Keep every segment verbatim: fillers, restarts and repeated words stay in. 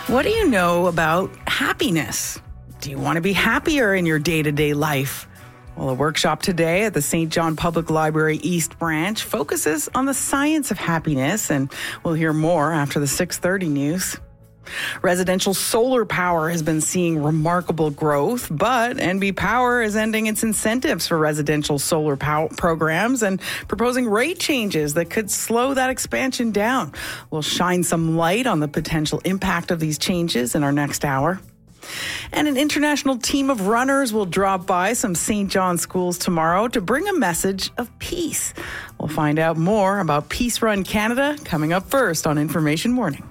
What do you know about happiness? Do you want to be happier in your day-to-day life? Well, a workshop today at the Saint John Public Library East Branch focuses on the science of happiness, and we'll hear more after the six thirty news. Residential solar power has been seeing remarkable growth, but N B Power is ending its incentives for residential solar power programs and proposing rate changes that could slow that expansion down. We'll shine some light on the potential impact of these changes in our next hour. And an international team of runners will drop by some Saint John schools tomorrow to bring a message of peace. We'll find out more about Peace Run Canada coming up first on Information Morning.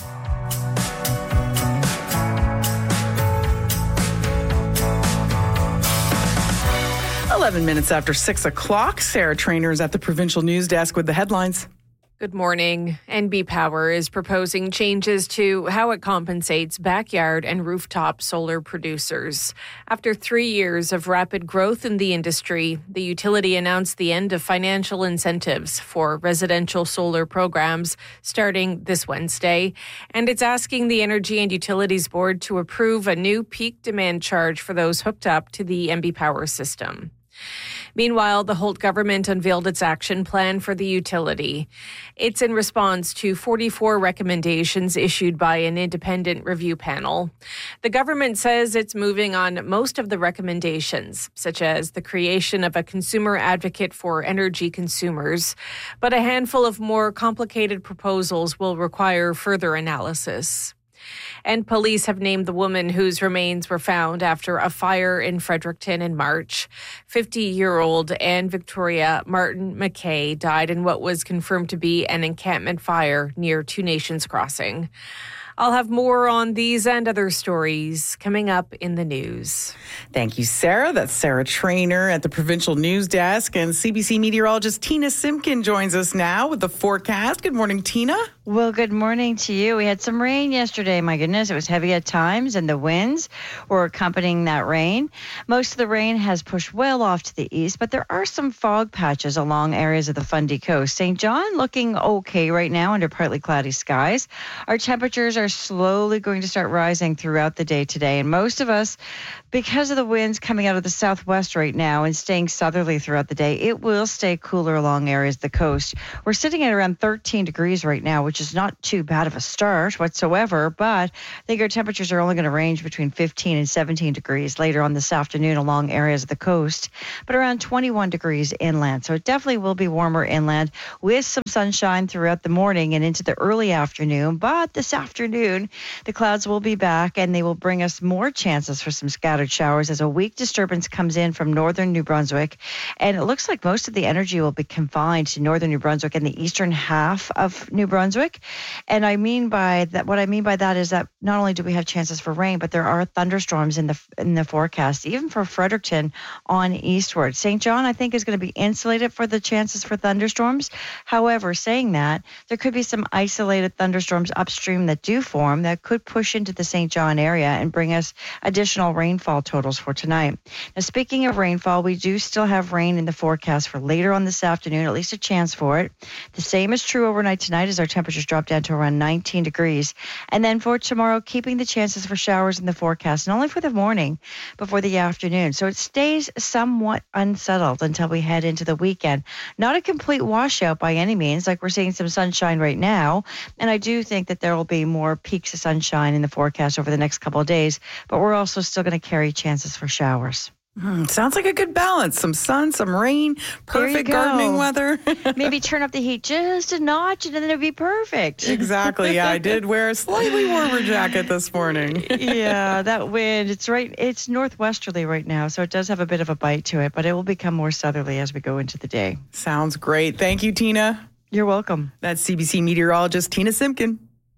eleven minutes after six o'clock, Sarah Trainer is at the Provincial News Desk with the headlines. Good morning. N B Power is proposing changes to how it compensates backyard and rooftop solar producers. After three years of rapid growth in the industry, the utility announced the end of financial incentives for residential solar programs starting this Wednesday. And it's asking the Energy and Utilities Board to approve a new peak demand charge for those hooked up to the N B Power system. Meanwhile, the Holt government unveiled its action plan for the utility. It's in response to forty-four recommendations issued by an independent review panel. The government says it's moving on most of the recommendations, such as the creation of a consumer advocate for energy consumers, but a handful of more complicated proposals will require further analysis. And police have named the woman whose remains were found after a fire in Fredericton in March. fifty-year-old Anne Victoria Martin McKay died in what was confirmed to be an encampment fire near Two Nations Crossing. I'll have more on these and other stories coming up in the news. Thank you, Sarah. That's Sarah Trainer at the Provincial News Desk. And C B C meteorologist Tina Simpkin joins us now with the forecast. Good morning, Tina. Well, good morning to you. We had some rain yesterday. My goodness, it was heavy at times, and the winds were accompanying that rain. Most of the rain has pushed well off to the east, but there are some fog patches along areas of the Fundy Coast. Saint John looking okay right now under partly cloudy skies. Our temperatures are slowly going to start rising throughout the day today, and most of us, because of the winds coming out of the southwest right now and staying southerly throughout the day, it will stay cooler along areas of the coast. We're sitting at around thirteen degrees right now, which is not too bad of a start whatsoever, but I think our temperatures are only going to range between fifteen and seventeen degrees later on this afternoon along areas of the coast, but around twenty-one degrees inland. So it definitely will be warmer inland with some sunshine throughout the morning and into the early afternoon. But this afternoon, the clouds will be back and they will bring us more chances for some scattered showers as a weak disturbance comes in from northern New Brunswick. And it looks like most of the energy will be confined to northern New Brunswick and the eastern half of New Brunswick. And I mean by that, what I mean by that is that not only do we have chances for rain, but there are thunderstorms in the in the forecast, even for Fredericton on eastward. Saint John, I think, is going to be insulated for the chances for thunderstorms. However, saying that, there could be some isolated thunderstorms upstream that do form that could push into the Saint John area and bring us additional rainfall totals for tonight. Now, speaking of rainfall, we do still have rain in the forecast for later on this afternoon, at least a chance for it. The same is true overnight tonight as our temperatures drop down to around nineteen degrees. And then for tomorrow, keeping the chances for showers in the forecast, and only for the morning before the afternoon. So it stays somewhat unsettled until we head into the weekend. Not a complete washout by any means, like we're seeing some sunshine right now. And I do think that there will be more peaks of sunshine in the forecast over the next couple of days, but we're also still going to carry chances for showers. Mm, sounds like a good balance. Some sun, some rain, perfect gardening weather. Maybe turn up the heat just a notch and then it'll be perfect. Exactly. Yeah, I did wear a slightly warmer jacket this morning. Yeah, that wind, it's right, it's northwesterly right now, so it does have a bit of a bite to it, but it will become more southerly as we go into the day. Sounds great. Thank you, Tina. You're welcome. That's C B C meteorologist Tina Simpkin.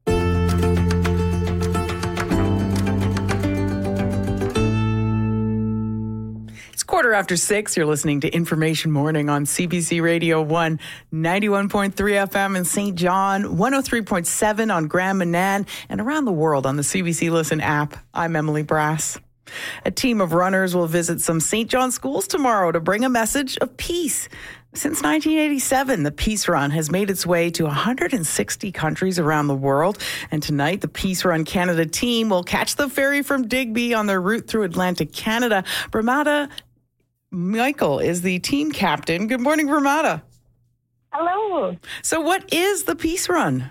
Quarter after six, you're listening to Information Morning on C B C Radio one, ninety-one point three F M in Saint John, one oh three point seven on Grand Manan, and around the world on the C B C Listen app. I'm Emily Brass. A team of runners will visit some Saint John schools tomorrow to bring a message of peace. Since nineteen eighty-seven, the Peace Run has made its way to one hundred sixty countries around the world. And tonight, the Peace Run Canada team will catch the ferry from Digby on their route through Atlantic Canada. Brahmada Michael is the team captain. Good morning, Brahmada. Hello. So what is the Peace Run?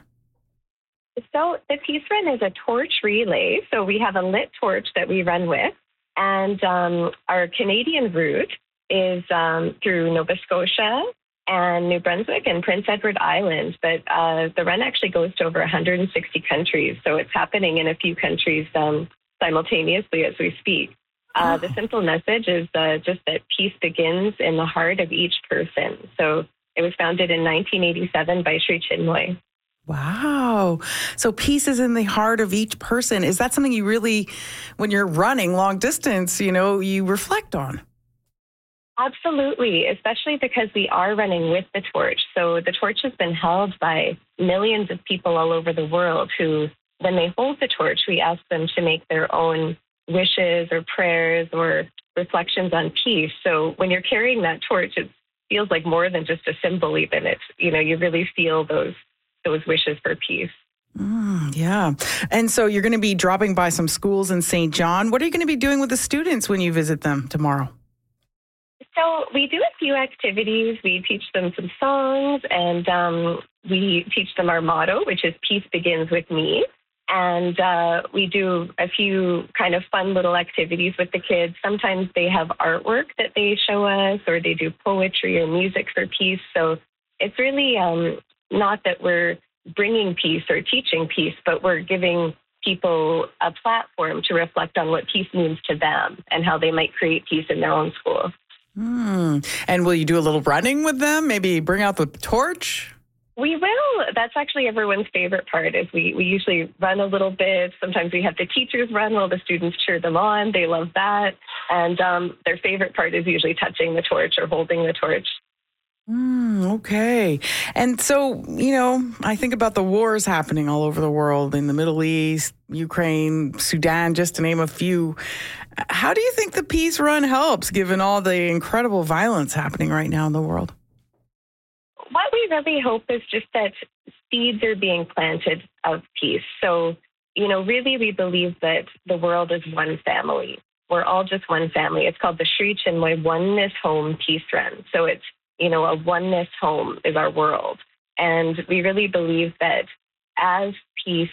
So the Peace Run is a torch relay. So we have a lit torch that we run with. And um, our Canadian route is um, through Nova Scotia and New Brunswick and Prince Edward Island. But uh, the run actually goes to over one hundred sixty countries. So it's happening in a few countries um, simultaneously as we speak. Uh, the simple message is uh, just that peace begins in the heart of each person. So it was founded in nineteen eighty-seven by Sri Chinmoy. Wow. So peace is in the heart of each person. Is that something you really, when you're running long distance, you know, you reflect on? Absolutely, especially because we are running with the torch. So the torch has been held by millions of people all over the world who, when they hold the torch, we ask them to make their own wishes or prayers or reflections on peace. So when you're carrying that torch, it feels like more than just a symbol even. It's, you know, you really feel those those wishes for peace. Mm, yeah. And so you're going to be dropping by some schools in Saint John. What are you going to be doing with the students when you visit them tomorrow? So we do a few activities. We teach them some songs, and um, we teach them our motto, which is peace begins with me. And uh, we do a few kind of fun little activities with the kids. Sometimes they have artwork that they show us, or they do poetry or music for peace. So it's really um, not that we're bringing peace or teaching peace, but we're giving people a platform to reflect on what peace means to them and how they might create peace in their own school. Mm. And will you do a little running with them? Maybe bring out the torch? We will. That's actually everyone's favorite part is we, we usually run a little bit. Sometimes we have the teachers run while the students cheer them on. They love that. And um, their favorite part is usually touching the torch or holding the torch. Mm, okay. And so, you know, I think about the wars happening all over the world in the Middle East, Ukraine, Sudan, just to name a few. How do you think the Peace Run helps, given all the incredible violence happening right now in the world? What we really hope is just that seeds are being planted of peace. So, you know, really we believe that the world is one family. We're all just one family. It's called the Sri Chinmoy Oneness Home Peace Run. So it's, you know, a oneness home is our world. And we really believe that as peace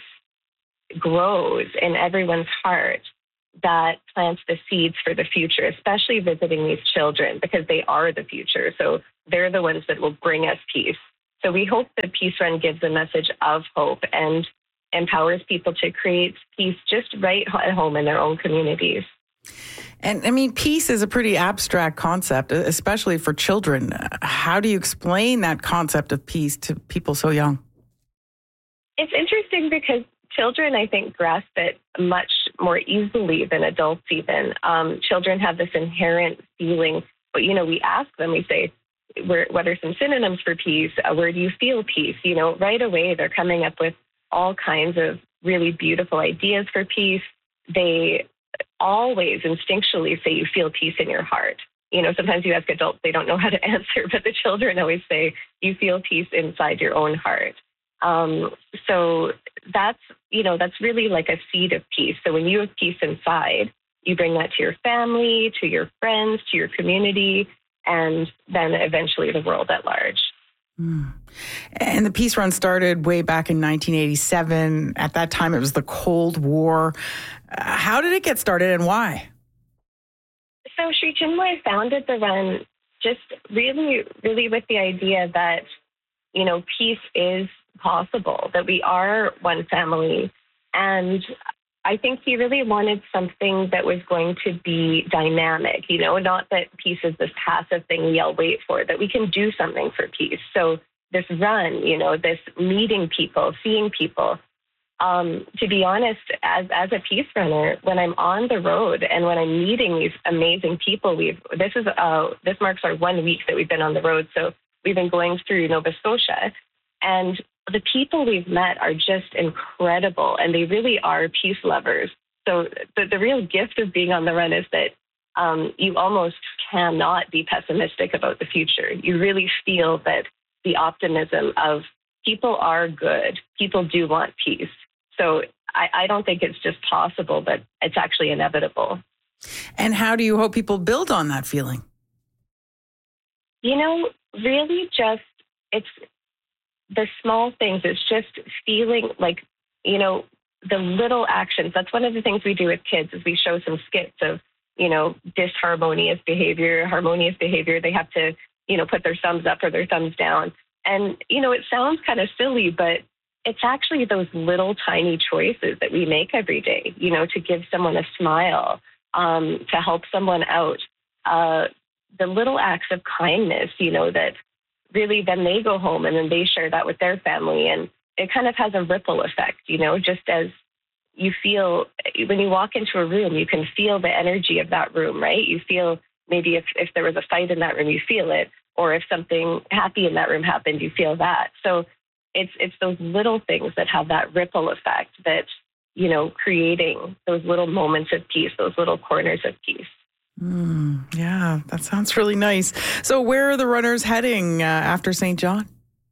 grows in everyone's heart, that plants the seeds for the future, especially visiting these children, because they are the future. So they're the ones that will bring us peace. So we hope the Peace Run gives a message of hope and empowers people to create peace just right at home in their own communities. And I mean, peace is a pretty abstract concept, especially for children. How do you explain that concept of peace to people so young? It's interesting because children, I think, grasp it much more easily than adults even. Um, children have this inherent feeling, but, you know, we ask them, we say, where, what are some synonyms for peace? Uh, where do you feel peace? You know, right away, they're coming up with all kinds of really beautiful ideas for peace. They always instinctually say you feel peace in your heart. You know, sometimes you ask adults, they don't know how to answer, but the children always say you feel peace inside your own heart. Um, so that's, you know, that's really like a seed of peace. So when you have peace inside, you bring that to your family, to your friends, to your community, and then eventually the world at large. Mm. And the Peace Run started way back in nineteen eighty-seven. At that time, it was the Cold War. Uh, how did it get started and why? So Sri Chinmoy founded the run just really, really with the idea that, you know, peace is possible, that we are one family. And I think he really wanted something that was going to be dynamic, you know, not that peace is this passive thing we all wait for, that we can do something for peace. So this run, you know, this meeting people, seeing people, um, to be honest, as as a peace runner, when I'm on the road and when I'm meeting these amazing people, we've this is uh, this marks our one week that we've been on the road. So we've been going through Nova Scotia, and the people we've met are just incredible, and they really are peace lovers. So the, the real gift of being on the run is that um, you almost cannot be pessimistic about the future. You really feel that the optimism of people are good. People do want peace. So I, I don't think it's just possible, but it's actually inevitable. And how do you hope people build on that feeling? You know, really just, it's the small things. It's just feeling like, you know, the little actions. That's one of the things we do with kids is we show some skits of, you know, disharmonious behavior, harmonious behavior. They have to, you know, put their thumbs up or their thumbs down. And, you know, it sounds kind of silly, but it's actually those little tiny choices that we make every day, you know, to give someone a smile, um, to help someone out. Uh, the little acts of kindness, you know, that really then they go home and then they share that with their family. And it kind of has a ripple effect, you know, just as you feel when you walk into a room, you can feel the energy of that room, right? You feel maybe if, if there was a fight in that room, you feel it. Or if something happy in that room happened, you feel that. So it's it's those little things that have that ripple effect that, you know, creating those little moments of peace, those little corners of peace. Mm, yeah, that sounds really nice. So where are the runners heading uh, after Saint John?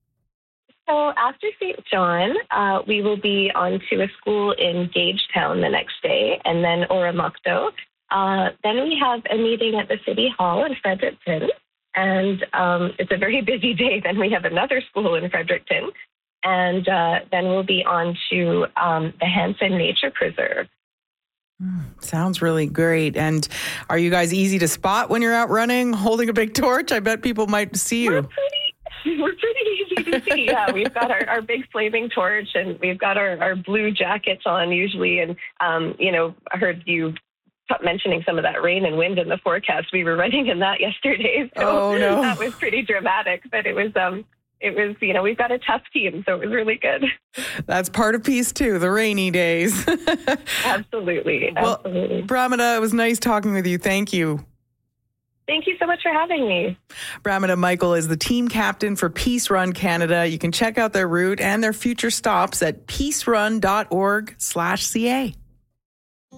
So after Saint John, uh, we will be on to a school in Gagetown the next day, and then Oromocto. Uh, then we have a meeting at the City Hall in Fredericton, and um, it's a very busy day. Then we have another school in Fredericton, and uh, then we'll be on to um, the Hansen Nature Preserve. Mm, sounds really great. And are you guys easy to spot when you're out running, holding a big torch? I bet people might see you. We're pretty, we're pretty easy to see. Yeah, we've got our, our big flaming torch, and we've got our, our blue jackets on usually. And, um, you know, I heard you mentioning some of that rain and wind in the forecast. We were running in that yesterday. So oh, no. That was pretty dramatic, but it was... um. It was, you know, we've got a tough team, so it was really good. That's part of peace, too, the rainy days. Absolutely. Well, absolutely. Pramila, it was nice talking with you. Thank you. Thank you so much for having me. Pramila Michael is the team captain for Peace Run Canada. You can check out their route and their future stops at peacerun.org slash ca.